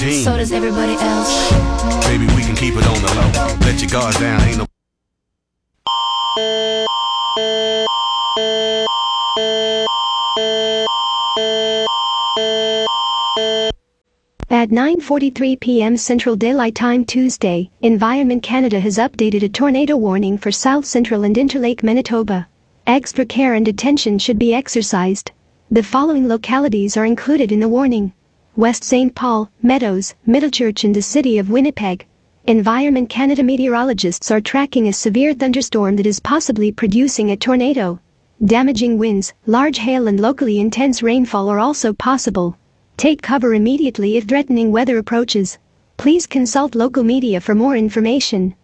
Dean. So does everybody else. Baby, we can keep it on the low. Let your guard down, ain't no. At 9:43 p.m. Central Daylight Time Tuesday, Environment Canada has updated a tornado warning for South Central and Interlake Manitoba. Extra care and attention should be exercised. The following localities are included in the warning: West St. Paul, Meadows, Middlechurch and the City of Winnipeg. Environment Canada meteorologists are tracking a severe thunderstorm that is possibly producing a tornado. Damaging winds, large hail and locally intense rainfall are also possible. Take cover immediately if threatening weather approaches. Please consult local media for more information.